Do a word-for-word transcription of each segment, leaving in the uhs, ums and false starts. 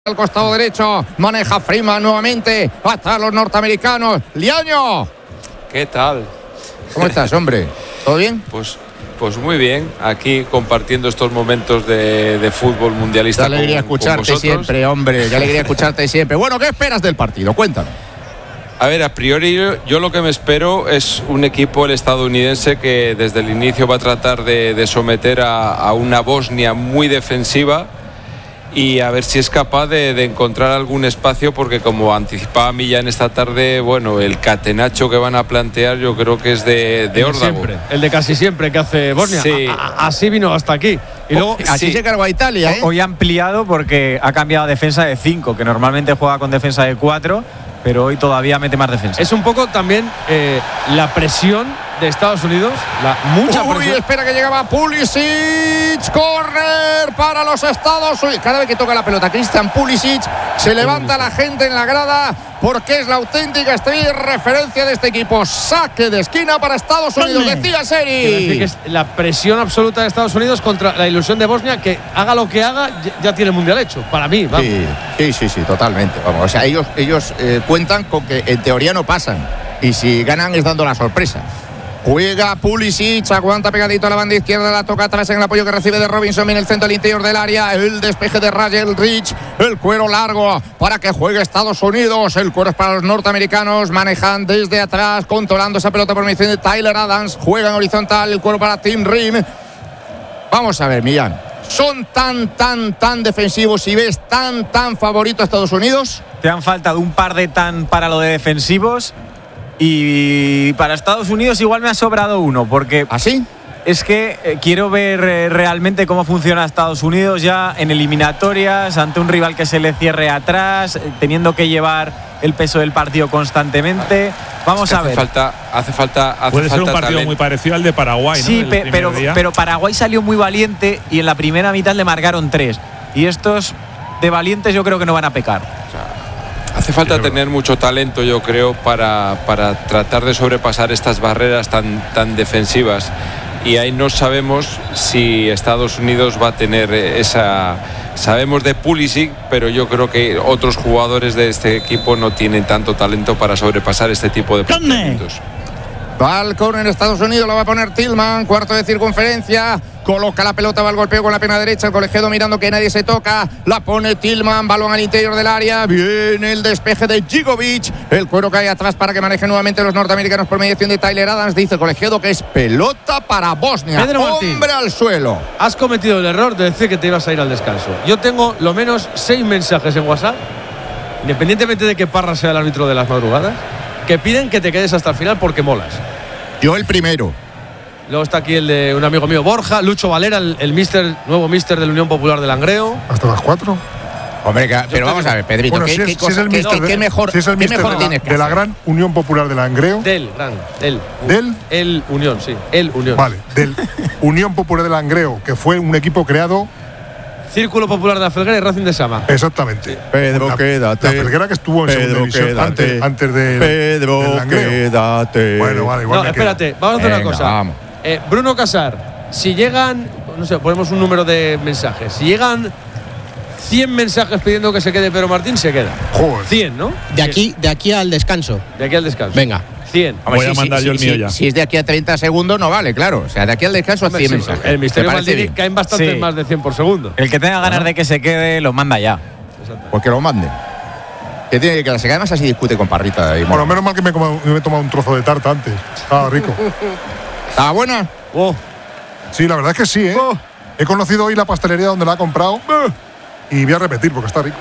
Al costado derecho, maneja Freeman nuevamente, hasta los norteamericanos. Liaño, ¿qué tal? ¿Cómo estás, hombre? ¿Todo bien? Pues, pues muy bien, aquí compartiendo estos momentos de, de fútbol mundialista. Qué alegría con, escucharte con siempre, hombre, qué alegría escucharte siempre. Bueno, ¿qué esperas del partido? Cuéntanos. A ver, a priori yo, yo lo que me espero es un equipo, el estadounidense, que desde el inicio va a tratar de, de someter a, a una Bosnia muy defensiva y a ver si es capaz de, de encontrar algún espacio, porque como anticipaba Millán esta tarde, bueno, el catenacho que van a plantear yo creo que es de, de órdago. Siempre, el de casi siempre que hace Bosnia. Sí. A, a, así vino hasta aquí. Y luego, así sí. se cargó a Italia, ¿eh? Hoy ha ampliado porque ha cambiado a defensa de cinco, que normalmente juega con defensa de cuatro, pero hoy todavía mete más defensa. Es un poco también eh, la presión de Estados Unidos, la mucha Uy, presión. espera que llegaba Pulisic, correr para los Estados Unidos. Cada vez que toca la pelota Christian Pulisic, se levanta la gente en la grada porque es la auténtica estrella y referencia de este equipo. Saque de esquina para Estados Unidos, decía Seri. Quiero decir que es la presión absoluta de Estados Unidos contra la ilusión de Bosnia, que haga lo que haga, ya tiene el mundial hecho. Para mí, vamos. Sí, sí, sí, sí, totalmente. Vamos, o sea, ellos, ellos eh, cuentan con que en teoría no pasan. Y si ganan es dando la sorpresa. Juega Pulisic, aguanta pegadito a la banda izquierda, la toca atrás en el apoyo que recibe de Robinson en el centro del interior del área, el despeje de Ryan Rich, el cuero largo para que juegue Estados Unidos, el cuero es para los norteamericanos, manejan desde atrás, controlando esa pelota por mediación de Tyler Adams, juega en horizontal, el cuero para Tim Rim. Vamos a ver, Millán, ¿son tan, tan, tan defensivos y ves tan, tan favorito a Estados Unidos? Te han faltado un par de tan para lo de defensivos. Y para Estados Unidos igual me ha sobrado uno, porque ¿así? Es que eh, quiero ver eh, realmente cómo funciona Estados Unidos ya en eliminatorias, ante un rival que se le cierre atrás, eh, teniendo que llevar el peso del partido constantemente. Vamos es que a hace ver. Falta, hace falta, hace Puede falta ser un partido talento. muy parecido al de Paraguay, ¿no? Sí, El pe pero, día. pero Paraguay salió muy valiente y en la primera mitad le marcaron tres. Y estos de valientes yo creo que no van a pecar. Hace falta tener mucho talento, yo creo, para, para tratar de sobrepasar estas barreras tan, tan defensivas. Y ahí no sabemos si Estados Unidos va a tener esa... Sabemos de Pulisic, pero yo creo que otros jugadores de este equipo no tienen tanto talento para sobrepasar este tipo de planteamientos. Va al córner en Estados Unidos, lo va a poner Tillman, cuarto de circunferencia, coloca la pelota, va al golpeo con la pierna derecha, el colegiado mirando que nadie se toca, la pone Tillman, balón al interior del área, viene el despeje de Gigovic, el cuero cae atrás para que manejen nuevamente los norteamericanos por mediación de Tyler Adams, dice el colegiado que es pelota para Bosnia, Pedro Martín, hombre al suelo. Has cometido el error de decir que te ibas a ir al descanso. Yo tengo lo menos seis mensajes en WhatsApp, independientemente de que Parra sea el árbitro de las madrugadas, que piden que te quedes hasta el final porque molas. Yo el primero. Luego está aquí el de un amigo mío, Borja, Lucho Valera, el, el mister, nuevo mister de la Unión Popular de Langreo. ¿Hasta las cuatro? Hombre, que, pero vamos a ver, Pedrito, Bueno, ¿qué, si es, qué, si cosa, es el qué, mister qué, de, qué mejor, si es el qué mister mejor de, tienes la, que de la hacer? gran Unión Popular de Langreo. Del, gran, del. ¿Del? El Unión, sí, el Unión. Vale, del Unión Popular de Langreo, que fue un equipo creado... Círculo Popular de la Felguera y Racing de Sama. Exactamente. Pedro, la, quédate. La Felguera que estuvo en Pedro, segunda división quédate. antes, antes de, Pedro, del Langreo. quédate. Bueno, vale, igual No, me espérate, quedo. vamos a hacer Venga, una cosa. vamos. Eh, Bruno Casar, si llegan, no sé, ponemos un número de mensajes. Si llegan cien mensajes pidiendo que se quede Pedro Martín, se queda. Joder. cien, ¿no? De aquí, de aquí al descanso. De aquí al descanso. Venga. cien. Hombre, Voy a mandar yo el mío ya. Si es de aquí a treinta segundos, no vale, claro. O sea, de aquí al descanso a Hombre, cien sí, mensajes. el misterio ¿Te parece Maldini bien? caen bastantes Sí. más de cien por segundo. El que tenga ganas de que se quede, lo manda ya. Pues que lo mande. Que tiene que quedarse. Que además así discute con Parrita. Y Bueno, menos mal que me, he comido- me he tomado un trozo de tarta antes. Estaba rico. ¿Estaba buena? Oh, Sí, la verdad es que sí, ¿eh? He conocido hoy la pastelería donde la he comprado y voy a repetir porque está rico.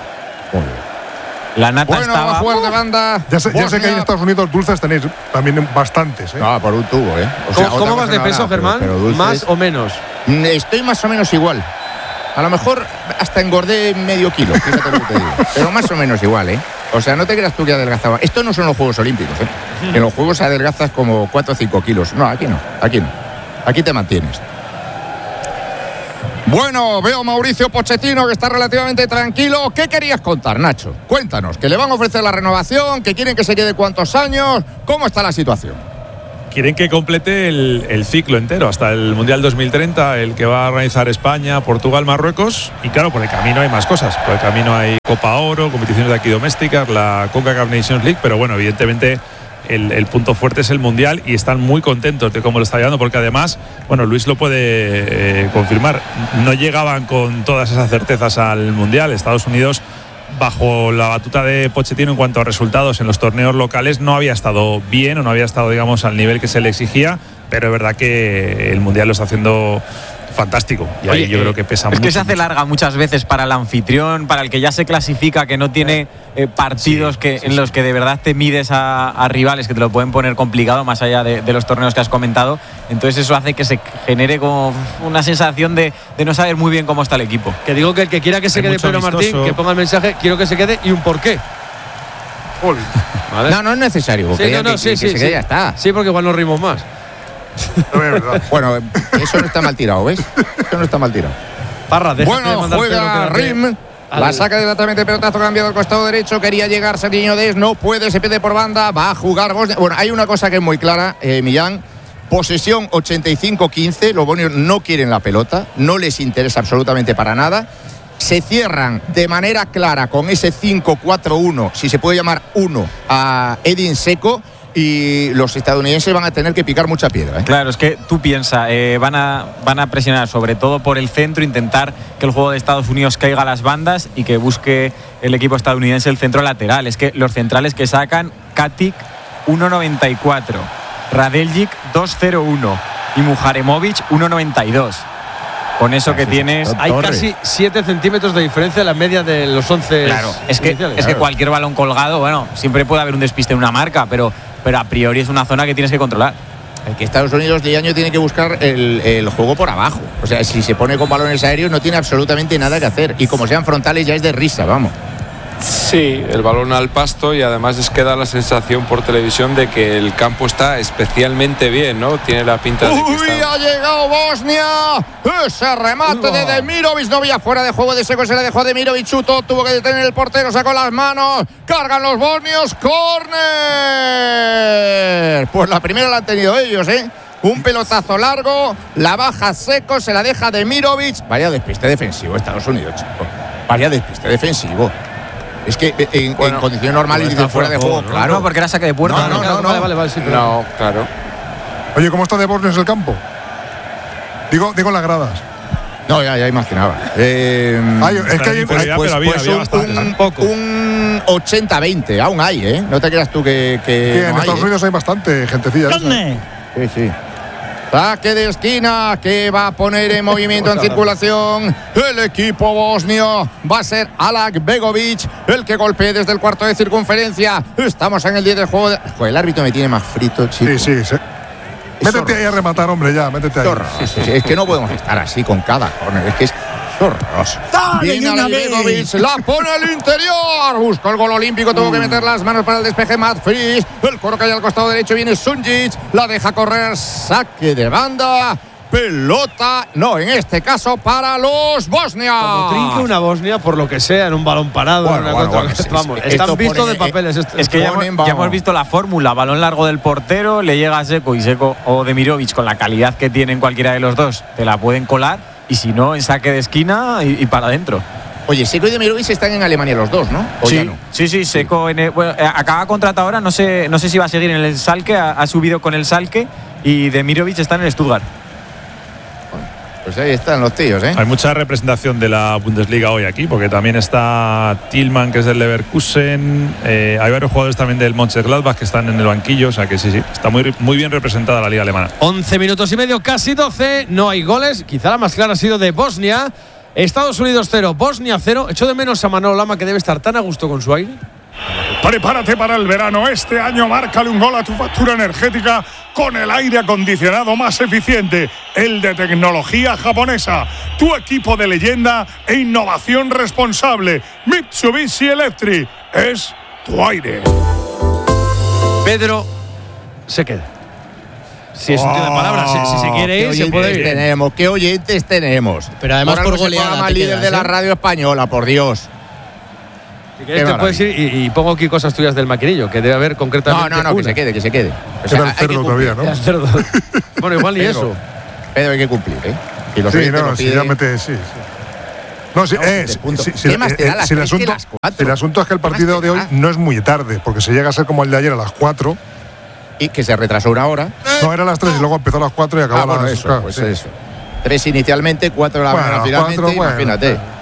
La nata Bueno, va a estaba. jugar de banda. Ya sé, ya sé que ahí en Bosnia. Estados Unidos dulces tenéis también bastantes, ¿eh? No, por un tubo, ¿eh? O ¿Cómo, otra cómo vas cosa de no peso, habrá, pero- Germán? pero dulces- ¿Más o menos? Mm, Estoy más o menos igual. A lo mejor hasta engordé medio kilo, fíjate lo que te digo. Pero más o menos igual, ¿eh? O sea, no te creas tú que adelgazaba. Esto no son los Juegos Olímpicos, ¿eh? En los Juegos adelgazas como cuatro o cinco kilos. No, aquí no, aquí no. Aquí te mantienes. Bueno, veo a Mauricio Pochettino que está relativamente tranquilo. ¿Qué querías contar, Nacho? Cuéntanos, que le van a ofrecer la renovación, que quieren que se quede cuántos años. ¿Cómo está la situación? quieren que complete el, el ciclo entero hasta el Mundial dos mil treinta, el que va a organizar España, Portugal, Marruecos. Y claro, por el camino hay más cosas. Por el camino hay Copa Oro, competiciones de aquí domésticas, la CONCACAF Nations League, pero bueno, evidentemente el, el punto fuerte es el Mundial y están muy contentos de cómo lo está llevando, porque además, bueno, Luis lo puede eh, confirmar, no llegaban con todas esas certezas al Mundial. Estados Unidos, bajo la batuta de Pochettino en cuanto a resultados en los torneos locales, no había estado bien o no había estado, digamos, al nivel que se le exigía, pero es verdad que el Mundial lo está haciendo fantástico y ahí Oye, yo eh, creo que pesa es mucho. Es que se hace mucho. larga muchas veces para el anfitrión, para el que ya se clasifica, que no tiene eh, partidos sí, que, sí, en sí. los que de verdad te mides a, a rivales que te lo pueden poner complicado más allá de, de los torneos que has comentado. Entonces eso hace que se genere como una sensación de, de no saber muy bien cómo está el equipo. Que digo que el que quiera que se Hay quede Pedro amistoso. Martín, que ponga el mensaje, quiero que se quede y un porqué. ¿Vale? No, no es necesario. Sí, no, no, que, sí, que, sí, que se sí. quede, ya está. Sí, porque igual nos rimos más. Bueno, eso no está mal tirado, ¿ves? Eso no está mal tirado. Parra, bueno, juega Rim. La saca directamente, pelotazo cambiado al costado derecho. Quería llegar Sergiño Dest, no puede, se pide por banda. Va a jugar Bosnia. Bueno, hay una cosa que es muy clara, eh, Millán. Posesión ochenta y cinco quince. Los bosnios no quieren la pelota, no les interesa absolutamente para nada. Se cierran de manera clara con ese cinco cuatro uno, si se puede llamar uno, a Edin Dzeko. Y los estadounidenses van a tener que picar mucha piedra, ¿eh? Claro, es que tú piensas, eh, van, a, van a presionar sobre todo por el centro, intentar que el juego de Estados Unidos caiga a las bandas y que busque el equipo estadounidense el centro lateral. Es que los centrales que sacan, Katic uno noventa y cuatro, Radeljic dos cero uno y Mujaremovic uno noventa y dos. Con eso que tienes... Hay casi siete centímetros de diferencia en la media de los once. Claro, es que, es que cualquier balón colgado, bueno, siempre puede haber un despiste en una marca, pero, pero a priori es una zona que tienes que controlar. El que Estados Unidos de año tiene que buscar el, el juego por abajo. O sea, si se pone con balones aéreos no tiene absolutamente nada que hacer. Y como sean frontales ya es de risa, vamos. Sí, el balón al pasto, y además es que da la sensación por televisión de que el campo está especialmente bien, ¿no? Tiene la pinta de que ¡Uy, está... ha llegado Bosnia! Ese remate de Demirovic, no había fuera de juego de Dzeko, se le dejó a Demirovic, chutó, tuvo que detener el portero, sacó las manos, cargan los bosnios, ¡córner! Pues la primera la han tenido ellos, ¿eh? Un pelotazo largo, la baja Dzeko, se la deja Demirovic. Vaya despiste defensivo Estados Unidos, chico. Vaya despiste defensivo. Es que en, bueno, en condiciones normales dice fuera de juego, ¿no? claro. No, porque era saque de puerta. No, no, no, no. Vale, vale, vale, sí, pero... No, claro. Oye, ¿cómo está de Bosnios el campo? Digo, digo en las gradas. No, ya, ya imaginaba. Eh, Ay, es que hay, pues, hay, pues, había, pues había un, bastante, un, un ochenta veinte, aún hay, ¿eh? No te creas tú que. que, que no en hay, Estados ¿eh? Unidos hay bastante gentecilla. ¿Dónde? Sí, sí. Saque de esquina que va a poner en movimiento, en circulación el equipo bosnio. Va a ser Alak Begovic el que golpee desde el cuarto de circunferencia. Estamos en el diez del juego. De... Joder, el árbitro me tiene más frito, chico. Sí, sí, sí. Métete horroroso. Ahí a rematar, hombre, ya, métete ahí. Es, es, es que no podemos estar así con cada corner. Es que es horroroso. Viene Alak Begovic, la pone al interior. Busca el gol olímpico, tuvo que meter las manos para el despeje Matt Fries. El coro que hay al costado derecho, viene Sunjic, la deja correr, saque de banda. Pelota, no, en este caso para los bosnios. Como trinque una Bosnia, por lo que sea, en un balón parado. Bueno, una bueno, contra... bueno, sí, vamos, sí, están vistos pone, de papeles. eh, esto. Es que ya, ponen, hemos, ya vamos. hemos visto la fórmula, balón largo del portero, le llega a Dzeko y Dzeko o Demirovic con la calidad que tienen cualquiera de los dos, te la pueden colar, y si no, en saque de esquina y, y para adentro. Oye, Dzeko y Demirovic están en Alemania los dos, ¿no? ¿O Sí, ya no? sí, sí, Dzeko en el- bueno, eh, acaba contrato ahora, no sé, no sé si va a seguir en el Schalke, ha, ha subido con el Schalke, y Demirovic está en el Stuttgart. Pues ahí están los tíos, ¿eh? Hay mucha representación de la Bundesliga hoy aquí, porque también está Tillman, que es del Leverkusen. Eh, hay varios jugadores también del Mönchengladbach que están en el banquillo, o sea que sí, sí, está muy, muy bien representada la liga alemana. once minutos y medio, casi doce. No hay goles. Quizá la más clara ha sido de Bosnia. Estados Unidos cero, Bosnia cero. Echo de menos a Manolo Lama, que debe estar tan a gusto con su aire. Prepárate para el verano. Este año márcale un gol a tu factura energética con el aire acondicionado más eficiente, el de tecnología japonesa. Tu equipo de leyenda e innovación responsable. Mitsubishi Electric es tu aire. Pedro se queda. Si es sentido de palabras, si, si se quiere ir, ¿Qué se puede oyentes ir. tenemos? ¿Qué oyentes tenemos? Pero además Por por algo es el goleada programa te líder quedas, de la ¿eh? radio española, por Dios. Si quieres, te puedes ir y, y pongo aquí cosas tuyas del maquinillo, que debe haber concretamente. No, no, no, una. que se quede, que se quede. O Queda el cerdo todavía, ¿no? El cerdo. Bueno, igual ni Pero- eso. Pero hay que cumplir, ¿eh? Y los Sí, oyentes no, lo si piden. ya mete, sí, sí. No, si, No, eh, de si- punto. si- ¿Qué si- más te eh, da las si el tres que asunto, las cuatro? si el asunto es que el ¿Qué más partido te de hoy da? no es muy tarde, porque si llega a ser como el de ayer a las cuatro, Y que se retrasó una hora. no era a las tres y luego empezó a las cuatro y acabó Ah, a bueno, las eso, claro, pues sí. eso. Tres inicialmente, cuatro de la Bueno, mañana las finalmente, cuatro, bueno, imagínate. claro.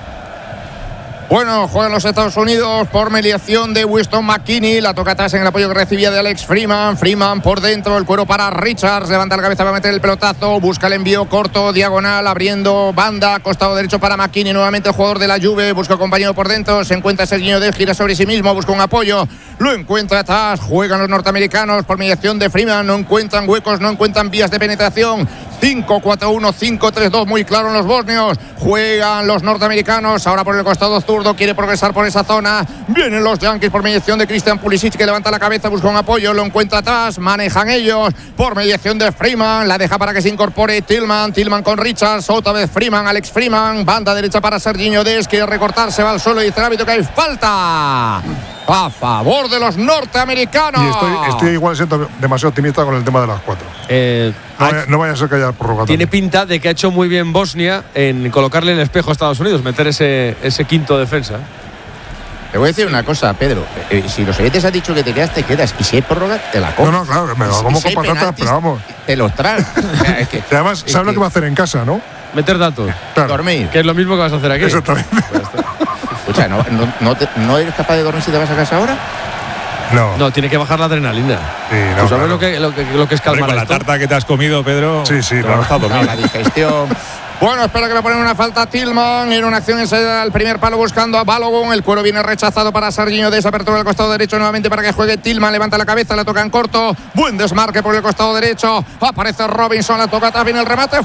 Bueno, juegan los Estados Unidos por mediación de Winston McKinney. La toca atrás en el apoyo que recibía de Alex Freeman. Freeman por dentro, el cuero para Richards. Levanta la cabeza para meter el pelotazo. Busca el envío corto, diagonal, abriendo banda. Costado derecho para McKinney. Nuevamente el jugador de la Juve. Busca compañero por dentro. Se encuentra Serginho Dest, gira sobre sí mismo. Busca un apoyo. Lo encuentra atrás. Juegan los norteamericanos por mediación de Freeman. No encuentran huecos, no encuentran vías de penetración. cinco cuatro uno, cinco tres dos, muy claro en los bosnios. Juegan los norteamericanos. Ahora por el costado zurdo. Quiere progresar por esa zona. Vienen los Yankees por mediación de Christian Pulisic, que levanta la cabeza, busca un apoyo. Lo encuentra atrás. Manejan ellos por mediación de Freeman. La deja para que se incorpore Tillman. Tillman con Richards. Otra vez Freeman. Alex Freeman. Banda derecha para Serginho Dest. Quiere recortarse. Va al suelo y dice el árbitro que hay falta a favor de los norteamericanos. Y estoy, estoy igual siento demasiado optimista con el tema de las cuatro. Eh, No vaya, no vaya a ser que haya prorrogado. Tiene pinta de que ha hecho muy bien Bosnia en colocarle el espejo a Estados Unidos, meter ese, ese quinto defensa. Te voy a decir una cosa, Pedro. Eh, eh, si los oyentes han dicho que te quedas, te quedas. Y si hay prórroga, te la comes. No, no, claro, me lo Y si- como y si hay con patatas, penaltis, pero vamos. Te los traes. O sea, es que- Y además, es ¿sabes lo que- que va a hacer en casa, no? Meter datos. Claro. Dormir. Que es lo mismo que vas a hacer aquí. Exactamente. Escucha, ¿no, no, no, te- ¿no eres capaz de dormir si te vas a casa ahora? No. No, tiene que bajar la adrenalina. Sí, no, ¿Tú sabes claro. lo, que, lo, que, lo que es Hombre, calmar con la esto? tarta que te has comido, Pedro. Sí, sí, te no. va a costar No, dormir. la digestión. Bueno, espera que le ponen una falta a Tillman. En una acción enseguida al primer palo buscando a Balogun. El cuero viene rechazado para Serginho Dest. Apertura del costado derecho nuevamente para que juegue Tillman. Levanta la cabeza, la toca en corto. Buen desmarque por el costado derecho. Aparece Robinson, la toca atrás, viene el remate.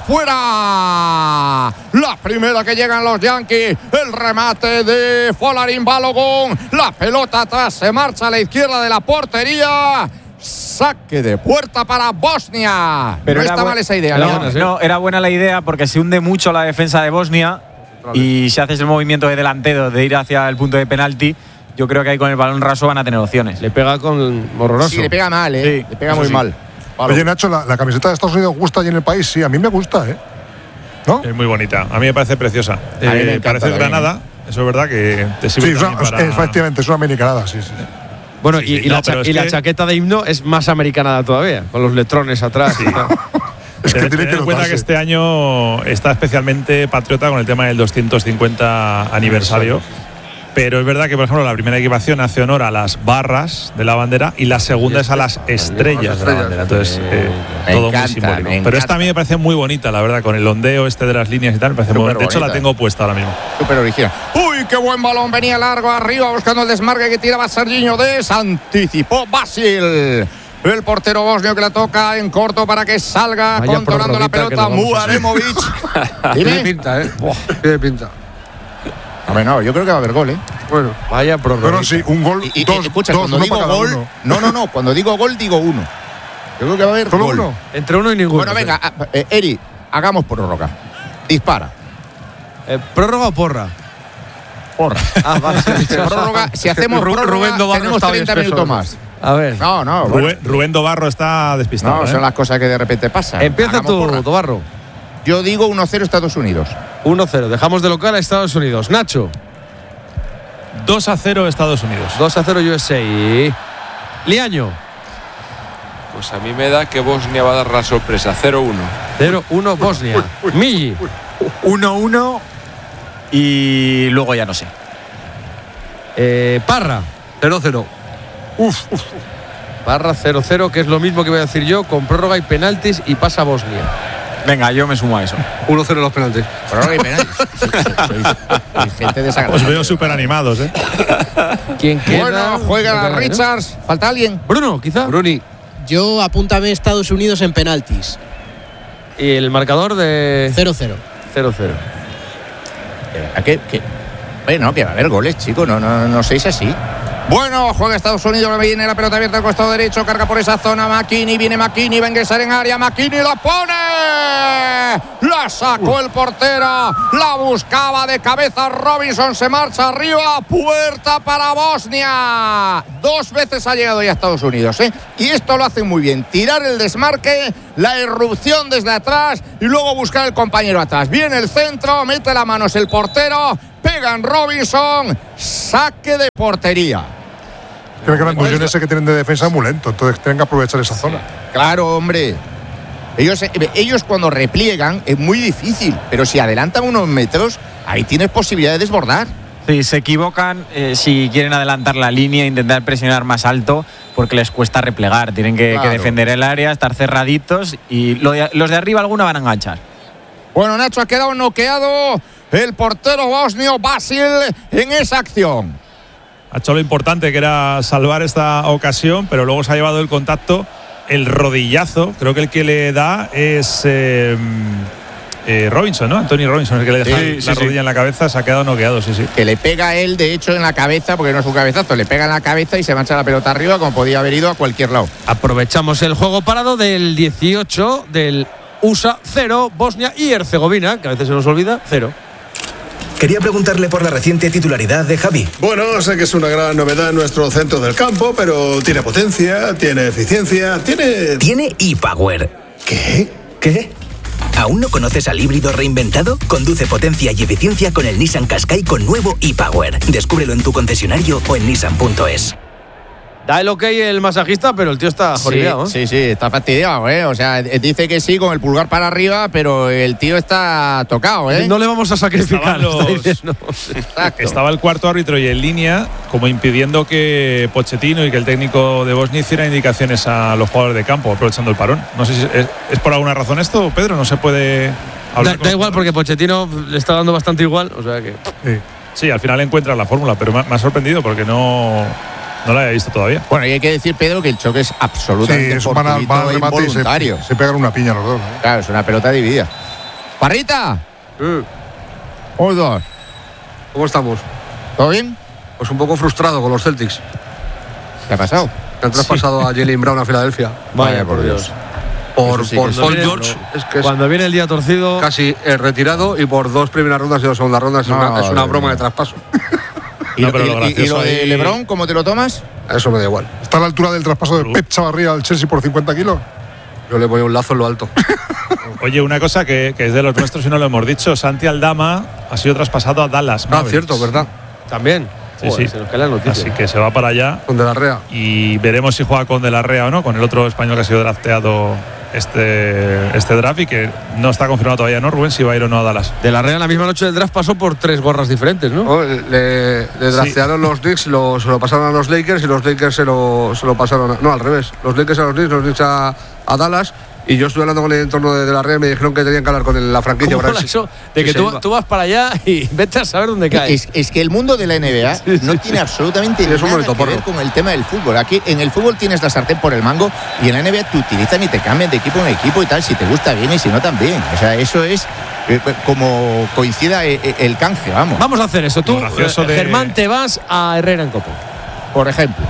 ¡Fuera! La primera que llegan los Yankees. El remate de Folarin Balogun. La pelota atrás, se marcha a la izquierda de la portería. Saque de puerta para Bosnia. Pero no era está bu- mal esa idea. era ¿no? buena, sí. No, era buena la idea porque se hunde mucho la defensa de Bosnia y si haces el movimiento de delantero de ir hacia el punto de penalti, yo creo que ahí con el balón raso van a tener opciones. Le pega con horroroso. Sí, le pega mal, ¿eh? Sí, le pega eso muy sí. mal. Palo. Oye, Nacho, ¿la, la camiseta de Estados Unidos gusta allí en el país? Sí, a mí me gusta, ¿eh? ¿No? Es muy bonita. A mí me parece preciosa. mí me Eh, encanta parece también, Granada. Eso es verdad que te sirve Sí, es una- también para… efectivamente, es una americanada, sí, sí. Bueno, Sí, y, sí, y no, la, cha- pero es y la que- chaqueta de himno es más americanada todavía, con los letrones atrás. y tal. Es que Ten- tiene tened que en cuenta notarse. que este año está especialmente patriota con el tema del doscientos cincuenta aniversario. Pero es verdad que, por ejemplo, la primera equipación hace honor a las barras de la bandera y la segunda es a las estrellas de la bandera. Entonces, eh, Me todo encanta, muy simbólico. me Pero esta encanta. a mí me parece muy bonita, la verdad, con el ondeo este de las líneas y tal. Me parece muy Súper bonita. De hecho, la bonita. tengo puesta ahora mismo. Súper original. ¡Uy, qué buen balón! Venía largo arriba buscando el desmarque que tiraba Serginho Dest. Anticipó Basil. El portero bosnio que la toca en corto para que salga Vaya controlando la prorroguita que pelota. nos vamos a hacer. Muaremovic. Tiene Dime. pinta, ¿eh? Tiene pinta. Hombre, no, yo creo que va a haber gol, ¿eh? Bueno, Vaya prórroga. Bueno, sí, un gol, Y, y- dos, escucha, dos, cuando uno digo para cada gol. uno. No, no, no. Cuando digo gol, digo uno. Yo creo que va a haber ¿Solo gol. uno? Entre uno y ninguno. Bueno, venga, a- eh, Eri, hagamos prórroga. Dispara. Eh, ¿Prórroga o porra? Porra. Ah, vale. Prórroga, si hacemos Ru- prórroga, Rubén Dobarro tenemos está bien treinta espeso, minutos ¿no? más. A ver. No, no, bueno. Rubén, Rubén Dobarro está despistado. No, ¿eh? son las cosas que de repente pasan. Empieza Hagamos tú, porra. Tobarro. Yo digo uno cero Estados Unidos. uno cero. Dejamos de local a Estados Unidos. Nacho. dos a cero Estados Unidos. dos a cero U S A. Liaño. Pues a mí me da que Bosnia va a dar la sorpresa. cero uno. cero uno Bosnia. Milli. uno uno y luego ya no sé. Eh, Parra. cero cero. Uf, uf. Parra cero cero, que es lo mismo que voy a decir yo, con prórroga y penaltis y pasa Bosnia. Venga, yo me sumo a eso. uno cero los penaltis. Prórroga y penaltis. Sois- sois gente desagradable. Os veo súper animados, ¿eh? ¿Quién queda? Bueno, juega No queda, ¿no? Richards. ¿Falta alguien? Bruno, quizá. Bruni. Yo apúntame Estados Unidos en penaltis. Y el marcador de cero cero. cero cero. Eh, ¿A qué? qué? Bueno, que va a haber goles, chicos. No, no, no seáis así. Bueno, juega Estados Unidos, viene la pelota abierta al costado derecho, carga por esa zona McKinney, viene McKinney, va a ingresar en área, McKinney la pone, la sacó el portero, la buscaba de cabeza Robinson, se marcha arriba, puerta para Bosnia. Dos veces ha llegado ya a Estados Unidos, ¿eh? Y esto lo hace muy bien, tirar el desmarque, la irrupción desde atrás y luego buscar el compañero atrás. Viene el centro, mete las manos el portero, pega en Robinson, saque de portería. Que el grandullón ese que tienen de defensa es muy lento, entonces tienen que aprovechar esa zona. Claro, hombre. Ellos, ellos cuando repliegan es muy difícil, pero si adelantan unos metros, ahí tienes posibilidad de desbordar. Sí, se equivocan eh, si quieren adelantar la línea, intentar presionar más alto, porque les cuesta replegar. Tienen que, Claro. que defender el área, estar cerraditos y lo de, los de arriba alguna van a enganchar. Bueno, Nacho, ha quedado noqueado el portero bosnio Vasil en esa acción. Ha hecho lo importante que era salvar esta ocasión, pero luego se ha llevado el contacto, el rodillazo. Creo que el que le da es eh, eh, Robinson, ¿no? Anthony Robinson, el que le deja Sí, la sí, rodilla sí. en la cabeza, se ha quedado noqueado, sí, sí. Que le pega a él, de hecho, en la cabeza, porque no es un cabezazo, le pega en la cabeza y se mancha la pelota arriba, como podía haber ido a cualquier lado. Aprovechamos el juego parado del dieciocho del U S A cero, Bosnia y Herzegovina, que a veces se nos olvida, cero. Quería preguntarle por la reciente titularidad de Javi. Bueno, sé que es una gran novedad en nuestro centro del campo, pero tiene potencia, tiene eficiencia, tiene... Tiene ePower. ¿Qué? ¿Qué? ¿Aún no conoces al híbrido reinventado? Conduce potencia y eficiencia con el Nissan Qashqai con nuevo ePower. Descúbrelo en tu concesionario o en nissan punto es. Da el ok el masajista, pero el tío está jodido, sí, sí, sí, está fastidiado, ¿eh? O sea, dice que sí con el pulgar para arriba, pero el tío está tocado, ¿eh? No le vamos a sacrificar. Estaban los- está diciendo. Exacto. Estaba el cuarto árbitro y en línea, como impidiendo que Pochettino y que el técnico de Bosnia hiciera indicaciones a los jugadores de campo, aprovechando el parón. No sé si es, es por alguna razón esto, Pedro, no se puede hablar. Da, con da los igual, porque Pochettino le está dando bastante igual, o sea que… Sí. Sí, al final encuentra la fórmula, pero me ha, me ha sorprendido porque no, no la había visto todavía. Bueno, y hay que decir, Pedro, que el choque es Sí, absolutamente es un van al fortuito van al e remate y se, involuntario. se pegan una piña los dos. ¿eh? Claro, es una pelota dividida. ¡Parrita! Eh, Un, dos. ¿Cómo estamos? ¿Todo bien? Pues un poco frustrado con los Celtics. ¿Qué ha pasado? Que han traspasado a Jalen Brown a Filadelfia. Vaya, por Dios. Por, Eso sí por que Paul viene- George. Es que es Cuando viene el día torcido… casi eh, retirado y por dos primeras rondas y dos segundas rondas. Es una, No, es una no, broma no. de traspaso. ¿Y, No, lo- pero lo y- y- y gracioso lo de ahí- LeBron, cómo te lo tomas? Eso me da igual. Está a la altura del traspaso de Pep Chavarría al Chelsea por cincuenta kilos. Yo le voy un lazo en lo alto. Oye, una cosa que, que es de los nuestros y no lo hemos dicho, Santi Aldama ha sido traspasado a Dallas Ah, Mavericks. cierto, ¿verdad? También. Sí, Joder, sí. se nos cae la noticia. Así que se va para allá Con De la Rea. y veremos si juega con De la Rea o no, con el otro español que ha sido drafteado este, este draft y que no está confirmado todavía, ¿no, Rubén? Si va a ir o no a Dallas. De la Real, la misma noche del draft pasó por tres gorras diferentes, ¿no? Oh, le, le draftearon los Knicks, lo, se lo pasaron a los Lakers y los Lakers se lo, se lo pasaron a, no, al revés. Los Lakers a los Knicks, los Knicks a, a Dallas. Y yo estuve hablando con el entorno de, de la red y me dijeron que tenían que hablar con el- la franquicia. ¿Cómo para mola ver si- eso? De si que se tú, iba. tú vas para allá y vete a saber dónde caes. Es, es que el mundo de la N B A no tiene absolutamente Sí, es un nada momento que ver porro. con el tema del fútbol. Aquí en el fútbol tienes la sartén por el mango y en la N B A te utilizan y te cambian de equipo en equipo y tal, si te gusta bien y si no también. O sea, eso es eh, como coincida eh, eh, el canje, vamos. Vamos a hacer eso. Tú, Lo gracioso eh, de- Germán, te vas a Herrera en Copa. Por ejemplo.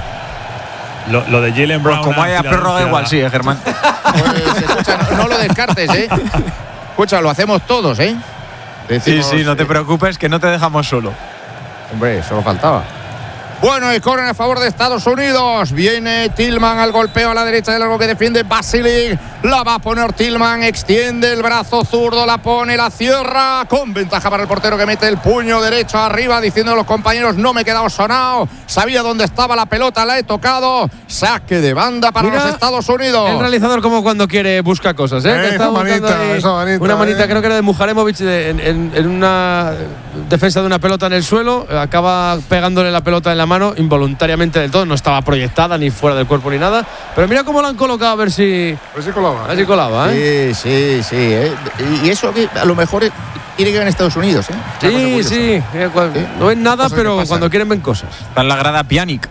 Lo, lo de Jalen Pues Brown. como a haya Filadelfia, prórroga igual, sí, eh, Germán. Pues, escucha, no, no lo descartes, ¿eh? Escucha, lo hacemos todos, ¿eh? Sí, Decimos, sí, no te eh, preocupes, que no te dejamos solo. Hombre, solo faltaba. Bueno, y corren a favor de Estados Unidos. Viene Tillman al golpeo a la derecha del largo que defiende Basilic. La va a poner Tillman, extiende el brazo zurdo, la pone, la cierra. Con ventaja para el portero que mete el puño derecho arriba, diciendo a los compañeros: no me he quedado sonado. Sabía dónde estaba la pelota, la he tocado. Saque de banda para Mira, los Estados Unidos. El realizador, como cuando quiere, busca cosas, ¿eh? Eh, Que está esa buscando manita, ahí esa manita, una manita, eh. creo que era de Mujaremovic, de- en, en- en una defensa de una pelota en el suelo. Acaba pegándole la pelota en la mano, involuntariamente del todo. No estaba proyectada ni fuera del cuerpo ni nada. Pero mira cómo la han colocado, a ver si, A ver si colaba. a ver si colaba, ¿eh? Sí, sí, sí. ¿eh? Y eso que a lo mejor quiere que gane Estados Unidos, ¿eh? Una cosa Sí, curiosa. sí. Eh, cua- Sí. No ven nada, Cosas que pero pasan. cuando quieren ven cosas. Está en la grada Pjanic.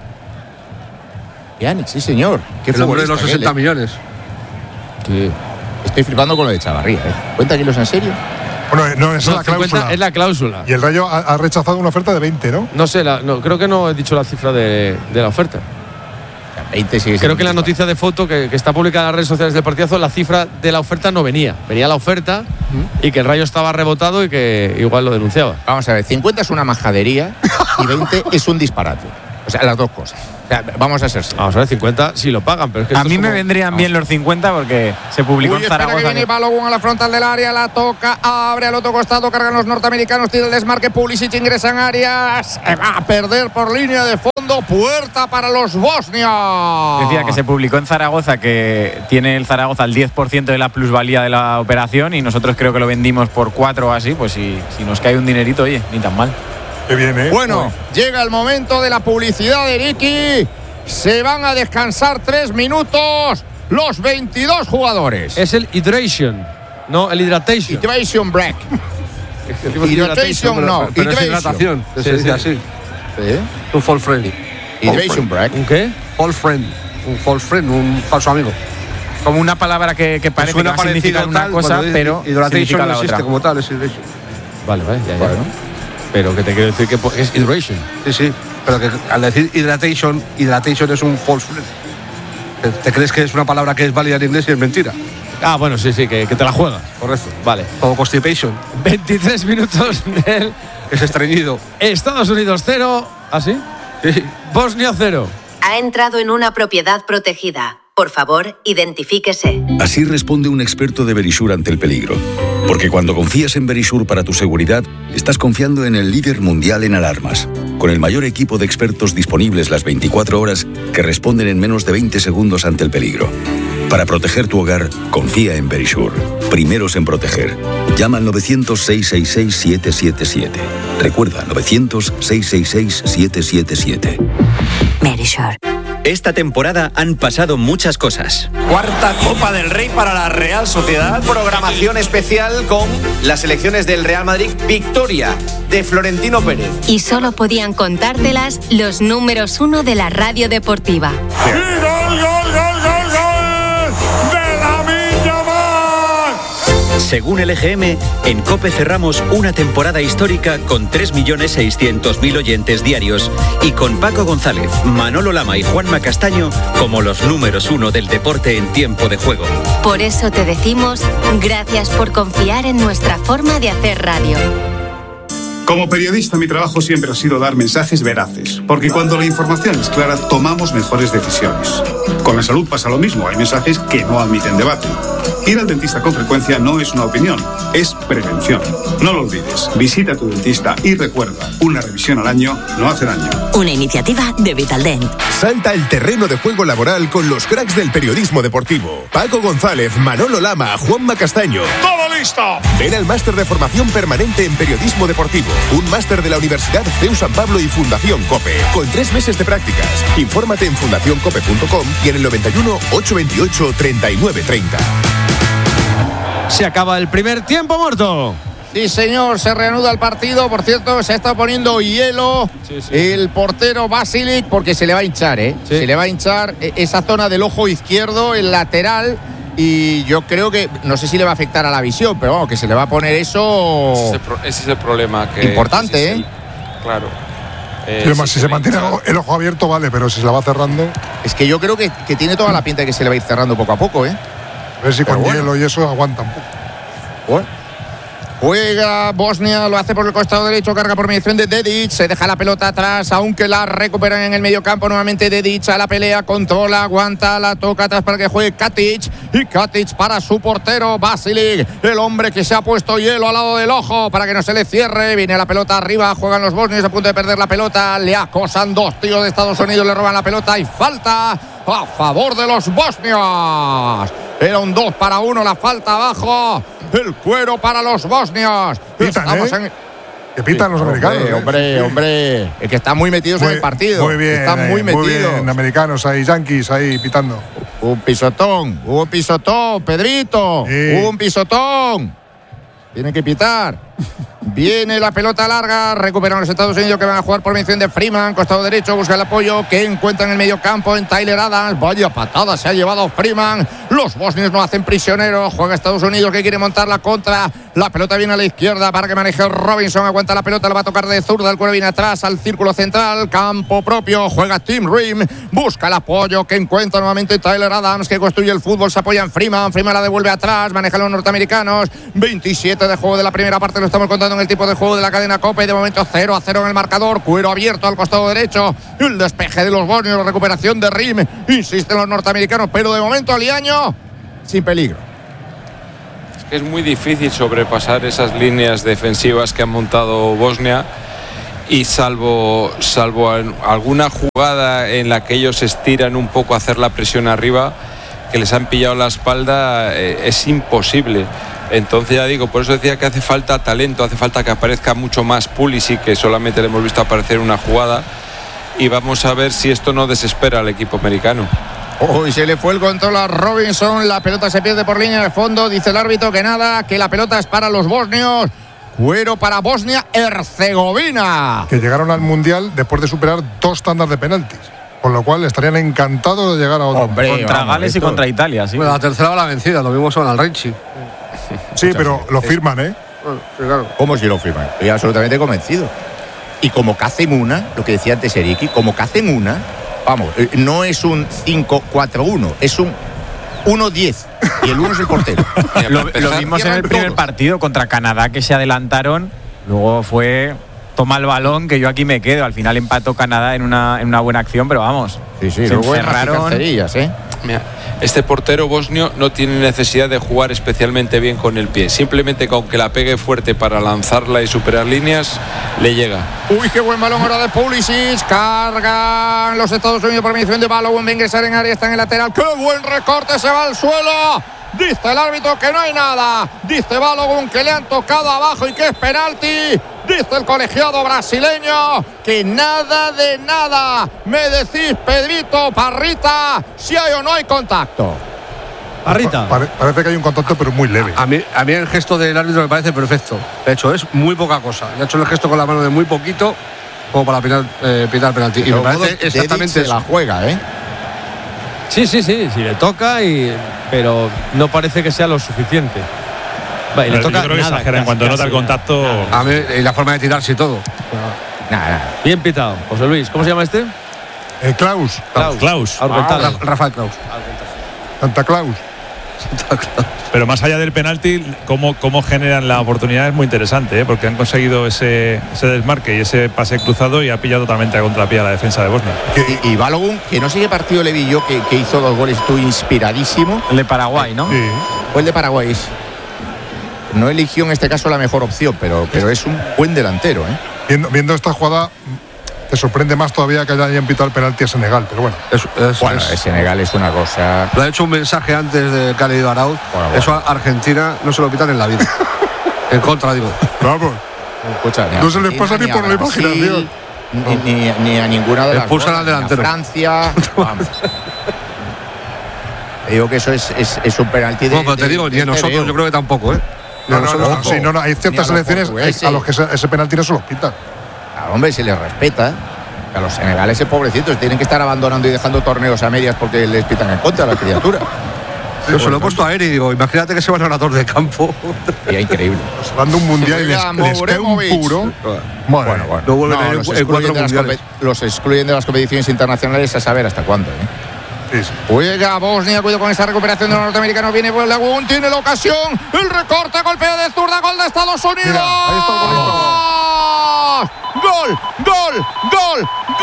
Pjanic, sí, señor. Qué El hombre de los futbolista sesenta aquel, ¿eh? millones. Sí. Estoy flipando con lo de Chavarría, ¿eh? ¿Cuenta kilos en serio? Bueno, no, esa No, es la cláusula. cincuenta es la cláusula. Y el Rayo ha, ha rechazado una oferta de veinte, ¿no? No sé, la, no, creo que no he dicho la cifra de, de la oferta. veinte sigue Creo que en la noticia de foto que, que está publicada en las redes sociales del partidazo, la cifra de la oferta no venía. Venía la oferta ¿Mm? y que el Rayo estaba rebotado y que igual lo denunciaba. Vamos a ver, cincuenta es una majadería y veinte es un disparate. O sea, las dos cosas. O sea, vamos a ser serios. Vamos a ver, cincuenta sí lo pagan, pero es que A esto mí es me como- vendrían bien los cincuenta porque se publicó Uy, en espera Zaragoza. que viene Balogun a la frontal del área, la toca, abre al otro costado, cargan los norteamericanos, tira el desmarque, Pulisic ingresa en áreas, se va a perder por línea de fondo, puerta para los bosnios. Decía que se publicó en Zaragoza que tiene el Zaragoza el diez por ciento de la plusvalía de la operación y nosotros creo que lo vendimos por cuatro o así, pues si, si nos cae un dinerito, oye, ni tan mal. Que viene. Bueno, llega el momento de la publicidad de Ricky. Se van a descansar tres minutos los veintidós jugadores. Es el hydration, no el hydratation. Hydration break. Hydration no, Pero es hydration. hidratación, que se Sí, dice sí. así. ¿Eh? Un false friend. Hydration break. ¿Un qué? False friend. Un false friend, un falso amigo. Como una palabra que, que parece que Suena va a significar parecido una tal, cosa, cuando pero hidratation significa no la existe otra. como tal, es hydration. Vale, vale, ya, ya. Bueno. Pero que te quiero decir que po- es hydration. Sí, sí. Pero que al decir hidratation, hidratation es un false friend. Te, te crees que es una palabra que es válida en inglés y es mentira. Ah, bueno, sí, sí, que, que te la juega. Correcto. Vale. Como constipation, veintitrés minutos del es estreñido. Estados Unidos cero. ¿Ah, sí? Sí. Bosnia cero. Ha entrado en una propiedad protegida. Por favor, identifíquese. Así responde un experto de Verisure ante el peligro. Porque cuando confías en Verisure para tu seguridad, estás confiando en el líder mundial en alarmas. Con el mayor equipo de expertos disponibles las veinticuatro horas que responden en menos de veinte segundos ante el peligro. Para proteger tu hogar, confía en Verisure. Primeros en proteger. Llama al novecientos, seiscientos sesenta y seis, siete siete siete. Recuerda, novecientos, seiscientos sesenta y seis, siete siete siete. Verisure. Esta temporada han pasado muchas cosas. Cuarta Copa del Rey para la Real Sociedad. Programación especial con las selecciones del Real Madrid. Victoria de Florentino Pérez. Y solo podían contártelas los números uno de la radio deportiva. ¡Y gol, gol, gol, gol, gol! ¡De Lamine Yamal! Según el E G M, en COPE cerramos una temporada histórica con tres millones seiscientos mil oyentes diarios y con Paco González, Manolo Lama y Juanma Castaño como los números uno del deporte en tiempo de juego. Por eso te decimos gracias por confiar en nuestra forma de hacer radio. Como periodista, mi trabajo siempre ha sido dar mensajes veraces, porque cuando la información es clara, tomamos mejores decisiones. Con la salud pasa lo mismo, hay mensajes que no admiten debate. Ir al dentista con frecuencia no es una opinión, es prevención. No lo olvides, visita a tu dentista y recuerda, una revisión al año no hace daño. Una iniciativa de Vitaldent. Salta el terreno de juego laboral con los cracks del periodismo deportivo. Paco González, Manolo Lama, Juanma Castaño. ¡Todo listo! Ven al máster de formación permanente en periodismo deportivo. Un máster de la Universidad C E U San Pablo y Fundación COPE. Con tres meses de prácticas. Infórmate en fundación cope punto com y en el noventa y uno, ochocientos veintiocho, treinta y nueve treinta. Se acaba el primer tiempo muerto. Sí, señor, se reanuda el partido. Por cierto, se está poniendo hielo sí, sí. el portero Basilic porque se le va a hinchar, ¿eh? Sí. Se le va a hinchar esa zona del ojo izquierdo, el lateral. Y yo creo que, no sé si le va a afectar a la visión, pero vamos, que se le va a poner eso. Ese es el, pro, ese es el problema. Que importante, ¿eh? El, claro. Eh, sí, si, si se mantiene hincha. el ojo abierto, vale, pero si se la va cerrando. Es que yo creo que, que tiene toda la pinta de que se le va a ir cerrando poco a poco, ¿eh? A ver si pero con bueno. hielo y eso aguanta un poco. Bueno. Juega Bosnia, lo hace por el costado derecho, carga por mediación de Dedic, se deja la pelota atrás, aunque la recuperan en el medio campo. Nuevamente Dedic a la pelea, controla, aguanta, la toca atrás para que juegue Katic. Y Katic para su portero Basilic, el hombre que se ha puesto hielo al lado del ojo para que no se le cierre. Viene la pelota arriba, juegan los bosnios a punto de perder la pelota, le acosan dos tíos de Estados Unidos, le roban la pelota y falta a favor de los bosnios. Era un dos para uno, la falta abajo. El cuero para los bosnios. Pitan, Estamos ¿eh? en... Que pitan sí, los americanos. Hombre, hombre, sí. hombre. Es que están muy metidos muy, en el partido. Muy bien. Están muy eh, metidos. Muy bien, americanos ahí, yanquis ahí pitando. Un pisotón, un pisotón, Pedrito. Sí. Un pisotón. Tienen que pitar. Viene la pelota larga, recuperan los Estados Unidos que van a jugar por mención de Freeman, costado derecho, busca el apoyo, que encuentra en el medio campo en Tyler Adams. Vaya patada se ha llevado Freeman. Los bosnios no hacen prisioneros, juega Estados Unidos que quiere montar la contra, La pelota viene a la izquierda para que maneje Robinson. Aguanta la pelota, la va a tocar de zurda. El cuero viene atrás al círculo central. Campo propio. Juega Tim Ream. Busca el apoyo que encuentra nuevamente Tyler Adams, que construye el fútbol. Se apoya en Freeman. Freeman la devuelve atrás. Manejan los norteamericanos. veintisiete de juego de la primera parte. Lo estamos contando en el tipo de juego de la cadena COPE. De momento cero a cero en el marcador. Cuero abierto al costado derecho. El despeje de los bosnios. La recuperación de Ream. Insisten los norteamericanos. Pero de momento Liaño sin peligro. Es muy difícil sobrepasar esas líneas defensivas que han montado Bosnia y salvo, salvo alguna jugada en la que ellos estiran un poco a hacer la presión arriba, que les han pillado la espalda, eh, es imposible. Entonces ya digo, por eso decía que hace falta talento, hace falta que aparezca mucho más Pulisic, que solamente le hemos visto aparecer en una jugada, y vamos a ver si esto no desespera al equipo americano. Uy, se le fue el control a Robinson. La pelota se pierde por línea de fondo. Dice el árbitro que nada, que la pelota es para los bosnios. Cuero para Bosnia-Herzegovina. Que llegaron al Mundial después de superar dos tandas de penaltis. Con lo cual estarían encantados de llegar a otro. Hombre, contra vamos, Gales y contra Italia, sí. Bueno, la tercera va la vencida, lo mismo son al Renchi. Sí, pero lo firman, ¿eh? Bueno, sí, claro. ¿Cómo si lo firman? Estoy absolutamente convencido. Y como que hacen una, lo que decía antes Eriki, como que hacen una. Vamos, no es un cinco cuatro uno, es un uno diez y el uno es el portero. lo, lo vimos en el primer todos. partido contra Canadá, que se adelantaron, luego fue toma el balón, que yo aquí me quedo. Al final empató Canadá en una, en una buena acción, pero vamos, sí, sí, se encerraron. ¿eh? Mira, este portero bosnio no tiene necesidad de jugar especialmente bien con el pie, simplemente con que la pegue fuerte para lanzarla y superar líneas, le llega. Uy, qué buen balón ahora de Pulisic. Cargan los Estados Unidos por medición de Balogun. Va a ingresar en área, está en el lateral. ¡Qué buen recorte! Se va al suelo. Dice el árbitro que no hay nada. Dice Balogun que le han tocado abajo y que es penalti. Dice el colegiado brasileño que nada de nada. Me decís, Pedrito, Parrita, si hay o no hay contacto. Parrita. Pare, parece que hay un contacto, pero muy leve. A mí, a mí el gesto del árbitro me parece perfecto. De hecho, es muy poca cosa. Le ha hecho el gesto con la mano de muy poquito, como para pitar, eh, pitar penalti. Y me parece exactamente eso. La juega, ¿eh? Sí, sí, sí, sí, le toca, y, pero no parece que sea lo suficiente. Va, y le toca, yo creo que nada, exagera en cuanto nota el contacto. A mí, y la forma de tirarse y todo. Nada, nada. Bien pitado. José Luis, ¿cómo se llama este? Eh, Klaus. Klaus. Klaus. Ah, Rafael Klaus. Santa Claus. Pero más allá del penalti, cómo, cómo generan la oportunidad es muy interesante, ¿eh? Porque han conseguido ese, ese desmarque y ese pase cruzado y ha pillado totalmente a contrapié a la defensa de Bosnia. Y, y Balogun, que no sé qué partido le vi yo, que, que hizo dos goles, estuvo inspiradísimo. El de Paraguay, ¿no? Sí. Fue el de Paraguay. No eligió en este caso la mejor opción, pero, pero es un buen delantero, ¿eh? Viendo, viendo esta jugada, te sorprende más todavía que hayan pitado el penalti a Senegal, pero bueno. Es, es, bueno, es, Senegal es una cosa. Lo ha hecho un mensaje antes de que ha leído Arauz. Bueno, bueno. Eso a Argentina no se lo pitan en la vida. En contra, digo. Vamos. Escucha, no se les pasa ni, ni por la imaginación. Ni, ni, ni a ninguna de las. Expulsan al delantero. Francia. Vamos. Te digo que eso es, es, es un penalti de. No, pero te digo, ni a nosotros, yo creo que tampoco, ¿eh? No, no, no, no, sí, no, no, hay ciertas selecciones a los que ese, ese penalti no se los pitan. Claro, hombre, se les respeta. A los senegaleses, pobrecitos, tienen que estar abandonando y dejando torneos a medias porque les pitan en contra a la criatura. Sí, yo se lo he puesto a Eri y digo, imagínate que se van a una torre de campo. Sería increíble. Se van de un mundial y les, les cae un puro. Bueno, bueno. bueno. No vuelven no, a ir los, en excluyen de las los excluyen de las competiciones internacionales a saber hasta cuándo, ¿eh? Sí, sí. Juega Bosnia, cuidado con esa recuperación de los norteamericanos. Viene Balogun, tiene la ocasión. El recorte, golpeo de zurda, gol de Estados Unidos. Mira, ahí está el bonito. Gol, gol, gol,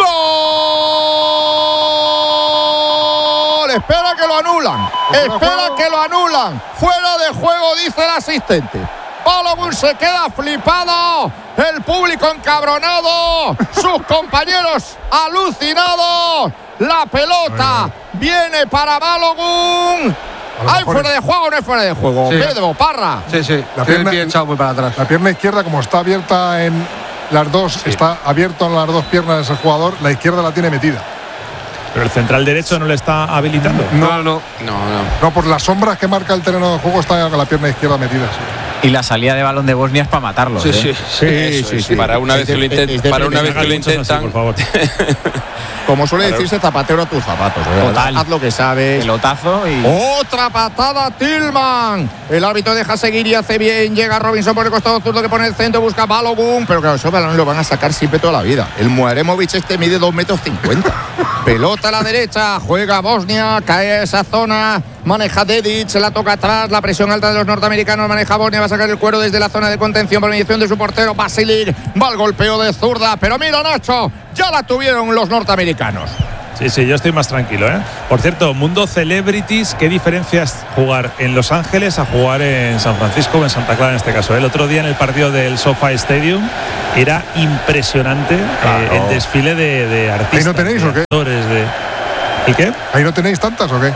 gol. Espera que lo anulan. Espera que lo anulan. Fuera de juego, dice el asistente. Balogun se queda flipado. El público encabronado. Sus compañeros alucinados. La pelota viene para Balogun. ¿Hay fuera de juego o no hay fuera de juego? Sí. Pedro, Parra. Sí, sí. La pierna, pie echado muy para atrás. La pierna izquierda, como está abierta en las dos, sí. Está abierto en las dos piernas el jugador. La izquierda la tiene metida. Pero el central derecho no le está habilitando. No, no, no. No, no. No, por las sombras que marca el terreno de juego está con la pierna izquierda metida. Sí. Y la salida de balón de Bosnia es para matarlos. Sí, ¿eh? sí, sí, sí, sí. Para una Es vez que lo, de- intent- es de- para una vez que lo Muchos así, intentan. por favor. Como suele decirse, zapatero a tus zapatos. ¿verdad? Total. Haz lo que sabes. Pelotazo y. Otra patada, Tillman. El árbitro deja seguir y hace bien. Llega Robinson por el costado zurdo que pone el centro, busca Balogun. Pero claro, esos balones lo van a sacar siempre toda la vida. El Muaremovic este mide dos metros cincuenta. Pelota a la derecha, juega Bosnia, cae a esa zona. Maneja Dedic, se la toca atrás. La presión alta de los norteamericanos. Maneja Bosnia, va a sacar el cuero desde la zona de contención por mediación de su portero Basilic. Va al golpeo de zurda. Pero mira, Nacho, ya la tuvieron los norteamericanos. Sí, sí, yo estoy más tranquilo, ¿eh? Por cierto, mundo celebrities, ¿qué diferencia es jugar en Los Ángeles a jugar en San Francisco o en Santa Clara en este caso? El otro día en el partido del SoFi Stadium era impresionante Claro. eh, el desfile de, de artistas. ¿Ahí no tenéis de o qué? actores, de- ¿El qué? ¿Ahí no tenéis tantas o qué?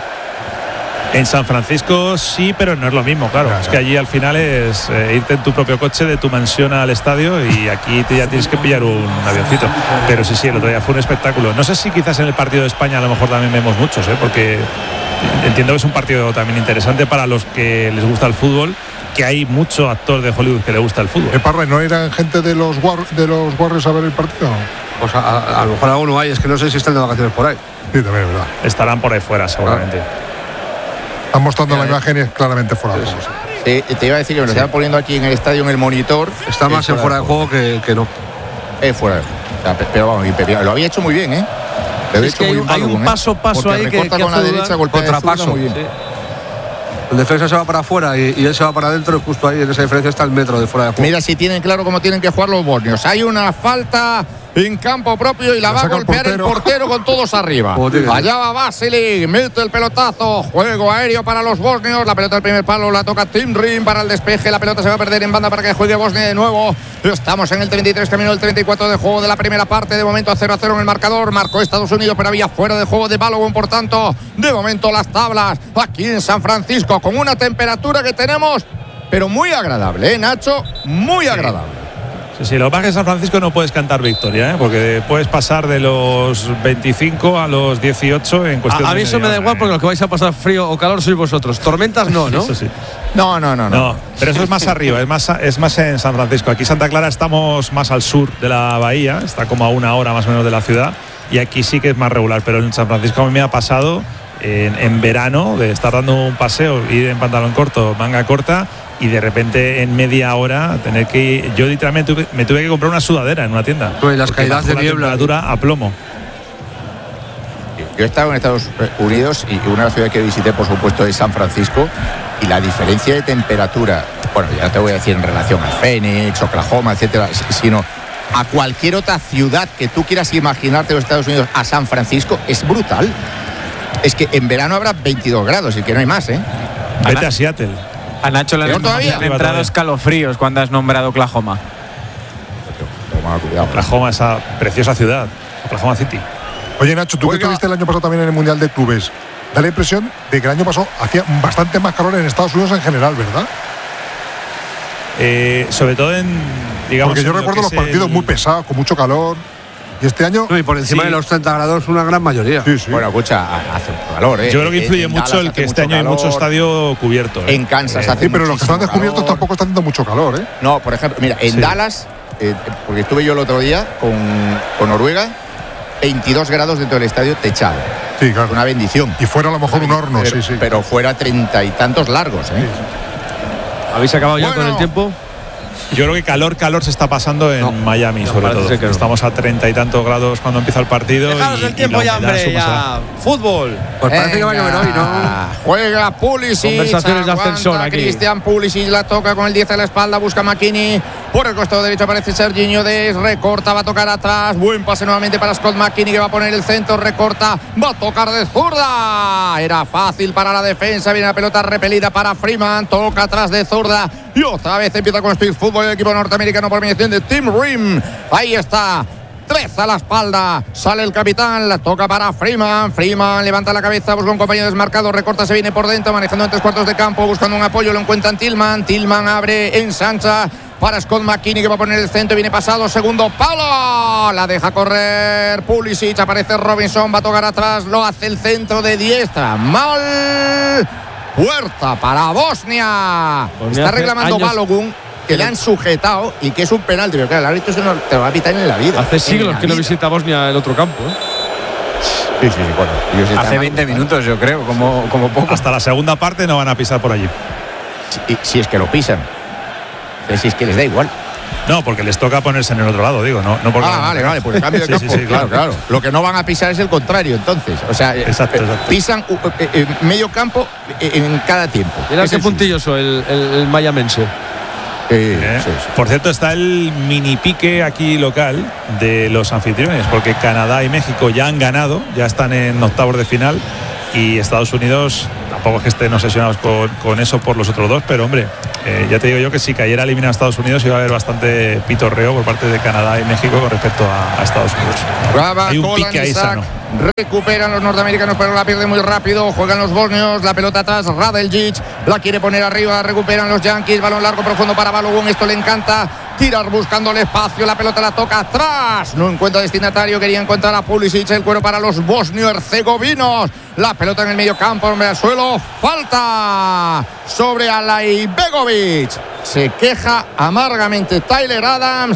En San Francisco sí, pero no es lo mismo, claro. Ya, es ya. que allí al final es eh, irte en tu propio coche de tu mansión al estadio y aquí te, ya tienes que pillar un avioncito. Pero sí, sí, el otro día fue un espectáculo. No sé si quizás en el partido de España a lo mejor también vemos muchos, ¿eh? Porque entiendo que es un partido también interesante para los que les gusta el fútbol, que hay mucho actor de Hollywood que le gusta el fútbol. Eh, Parra, ¿no eran gente de los, War- de los Warriors a ver el partido? Pues a, a- a lo mejor alguno hay, es que no sé si están de vacaciones por ahí. Sí, también es verdad. Estarán por ahí fuera seguramente. Están mostrando la imagen y es claramente fuera de juego. Eh, te iba a decir que me lo Sí. estaban poniendo aquí en el estadio, en el monitor. Está Es más en fuera de juego que, que no. Es fuera de juego. O sea, pe- pero vamos, y Pepe, lo había hecho muy bien, ¿eh? Lo había Es que hecho hay muy un- bien hay un Balogun, ¿eh? paso, paso Porque ahí que- recorta que con la hace dudar. derecha, golpea de zurda Contrapaso. muy bien. Sí. El defensa se va para afuera y, y él se va para adentro y justo ahí en esa diferencia está el metro de fuera de juego. Mira si tienen claro cómo tienen que jugar los bosnios. Hay una falta en campo propio y la La va a saca el golpear el portero. portero con todos arriba. Como tiene que Allá va Basilic, mete el pelotazo, juego aéreo para los bosnios, la pelota del primer palo la toca Tim Rim para el despeje, la pelota se va a perder en banda para que juegue Bosnia de nuevo. Estamos en el treinta y tres, camino del treinta y cuatro de juego de la primera parte, de momento a cero a cero en el marcador, marcó Estados Unidos pero había fuera de juego de Balogun, por tanto, de momento las tablas aquí en San Francisco con una temperatura que tenemos pero muy agradable, ¿eh, Nacho? Muy agradable. Sí, sí, lo que pasa es que en San Francisco no puedes cantar victoria, ¿eh? Porque puedes pasar de los veinticinco a los dieciocho en cuestión A, a de mí eso me media da hora, igual ¿eh? porque los que vais a pasar frío o calor sois vosotros. Tormentas no, ¿no? Eso sí. No, no, no, no. No, pero eso es más arriba, es más, es más en San Francisco. Aquí Santa Clara estamos más al sur de la bahía, está como a una hora más o menos de la ciudad, y aquí sí que es más regular, pero en San Francisco a mí me ha pasado en, en verano de estar dando un paseo, ir en pantalón corto, manga corta, y de repente en media hora tener que ir. Yo literalmente tuve- me tuve que comprar una sudadera en una tienda. Pues las porque caídas bajó de la niebla. temperatura a plomo. Yo he estado en Estados Unidos y una de las ciudades que visité, por supuesto, es San Francisco, y la diferencia de temperatura, bueno, ya no te voy a decir en relación a Phoenix, Oklahoma, etcétera, sino a cualquier otra ciudad que tú quieras imaginarte de los Estados Unidos, a San Francisco, es brutal. Es que en verano habrá veintidós grados y que no hay más, ¿eh? Vete a Seattle. A Nacho le ¿Pero han todavía? han entrado escalofríos cuando has nombrado Oklahoma. Toma cuidado. Oklahoma, esa preciosa ciudad, Oklahoma City. Oye, Nacho, tú que Juega- estuviste el año pasado también en el Mundial de Clubes, da la impresión de que el año pasado hacía bastante más calor en Estados Unidos en general, ¿verdad? Eh, sobre todo en, digamos, Porque yo en lo recuerdo que los es partidos el- muy pesados, con mucho calor. Y este año. No, y por encima Sí. de los treinta grados una gran mayoría. Sí, sí. Bueno, escucha, ha- hace mucho calor, ¿eh? Yo creo que En- influye en mucho Dallas el que hace este mucho año hay mucho calor. estadio cubierto. ¿eh? En Kansas Eh, hace Sí, pero los que están muchísimo descubiertos calor. tampoco están haciendo mucho calor, ¿eh? No, por ejemplo, mira, en Sí. Dallas, eh, porque estuve yo el otro día con, con Noruega, veintidós grados dentro del estadio techado. Sí, claro. Una bendición. Y fuera a lo mejor un horno, pero, sí, sí. Pero fuera treinta y tantos largos, ¿eh? ¿Habéis acabado ya Bueno. con el tiempo? Yo creo que calor, calor se está pasando en No. Miami, No, sobre parece todo. ser que no. Estamos a treinta y tantos grados cuando empieza el partido. Dejaros y, el y tiempo la ya, humedad hombre, sumasará. ya. Fútbol. Pues parece que va a llover hoy, ¿no? Juega Pulisic. Conversaciones de aguanta ascensor aquí. Cristian Pulisic la toca con el diez a la espalda, busca McKinney. Por el costado derecho aparece Serginho Dest, recorta, va a tocar atrás. Buen pase nuevamente para Scott McKinney, que va a poner el centro, recorta, va a tocar de zurda. Era fácil para la defensa, viene la pelota repelida para Freeman, toca atrás de zurda. Y otra vez empieza con Speed Fútbol el equipo norteamericano por mediación de Tim Rim. Ahí está. Tres a la espalda, sale el capitán, la toca para Freeman. Freeman levanta la cabeza, busca un compañero desmarcado, recorta, se viene por dentro, manejando en tres cuartos de campo, buscando un apoyo, lo encuentran Tillman. Tillman abre, ensancha para Scott McKinney, que va a poner el centro, viene pasado, segundo palo, la deja correr Pulisic, aparece Robinson, va a tocar atrás, lo hace el centro de diestra, mal. Puerta para Bosnia. Bosnia Está reclamando años... Balogun, que le han sujetado y que es un penalti. Pero claro, el árbitro se no te lo va a pitar en la vida. Hace siglos que vida. no visita Bosnia el otro campo, ¿eh? Sí, sí, sí, bueno. Sí Hace veinte minutos, yo creo, como, como poco. Hasta la segunda parte no van a pisar por allí. Si, si es que lo pisan. Si es que les da igual. No, porque les toca ponerse en el otro lado, digo, no, no porque Ah, vale, vale, pues el cambio de sí, campo. sí, sí, claro, claro. Lo que no van a pisar es el contrario, entonces. O sea, exacto, exacto. pisan uh, eh, eh, medio campo en cada tiempo. Mira qué puntilloso el, el, el mayamense. Eh, sí, sí. Por cierto, está el mini pique aquí local de los anfitriones, porque Canadá y México ya han ganado, ya están en octavos de final, y Estados Unidos tampoco es que estén obsesionados con, con eso por los otros dos, pero hombre, eh, ya te digo yo que si cayera eliminado a Estados Unidos iba a haber bastante pitorreo por parte de Canadá y México con respecto a, a Estados Unidos. Brava, Hay un Colin pique ahí Isaac. sano. Recuperan los norteamericanos, pero la pierde muy rápido. Juegan los bosnios, la pelota atrás. Radeljic la quiere poner arriba. Recuperan los Yankees. Balón largo, profundo para Balogun. Esto le encanta. Tirar buscando el espacio. La pelota la toca atrás. No encuentra destinatario. Quería encontrar a Pulisic. El cuero para los bosnio-herzegovinos. La pelota en el medio campo. Hombre al suelo. Falta sobre Alay Begovic. Se queja amargamente Tyler Adams.